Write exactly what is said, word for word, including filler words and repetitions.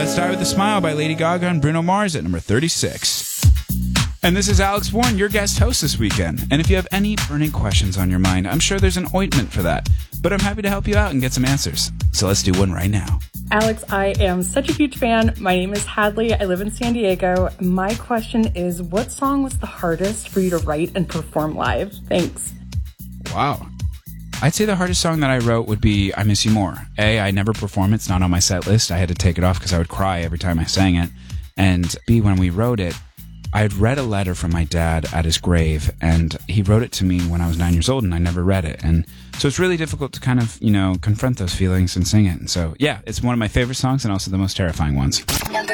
Let's start with A Smile by Lady Gaga and Bruno Mars at number thirty-six. And this is Alex Warren, your guest host this weekend. And if you have any burning questions on your mind, I'm sure there's an ointment for that. But I'm happy to help you out and get some answers. So let's do one right now. Alex, I am such a huge fan. My name is Hadley. I live in San Diego. My question is, what song was the hardest for you to write and perform live? Thanks. Wow. I'd say the hardest song that I wrote would be I Miss You More. A, I never perform it. It's not on my set list. I had to take it off because I would cry every time I sang it. And B, when we wrote it, I had read a letter from my dad at his grave, and he wrote it to me when I was nine years old, and I never read it. And so it's really difficult to kind of, you know, confront those feelings and sing it. And so, yeah, it's one of my favorite songs and also the most terrifying ones.